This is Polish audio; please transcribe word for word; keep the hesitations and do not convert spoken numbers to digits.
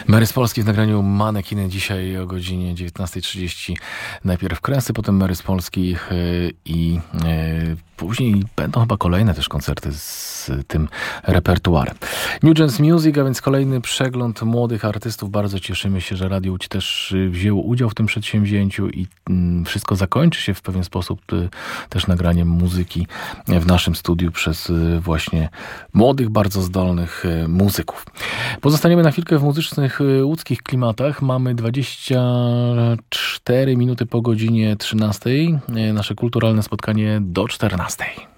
Mary z Polski w nagraniu Manekiny dzisiaj o godzinie dziewiętnasta trzydzieści. Najpierw Kresy, potem Mary z Polski i yy, później będą chyba kolejne też koncerty z tym repertuarem. New Jazz Music, a więc kolejny przegląd młodych artystów. Bardzo cieszymy się, że Radio Łódź też wzięło udział w tym przedsięwzięciu i yy, wszystko zakończy się w pewien sposób yy, też nagraniem muzyki w naszym studiu przez yy, właśnie młodych, bardzo zdolnych yy, muzyków. Pozostaniemy na chwilkę w muzycznych łódzkich klimatach. Mamy dwadzieścia cztery minuty po godzinie trzynastej. Nasze kulturalne spotkanie do czternastej.